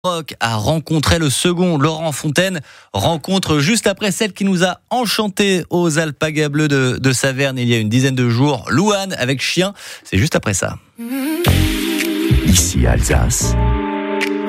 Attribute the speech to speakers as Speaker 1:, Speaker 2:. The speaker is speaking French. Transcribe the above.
Speaker 1: Rock a rencontré le second, Laurent Fontaine, rencontre juste après celle qui nous a enchanté aux Alpagas Bleues de Saverne il y a une dizaine de jours, Louane avec Chien, c'est juste après ça.
Speaker 2: Ici Alsace,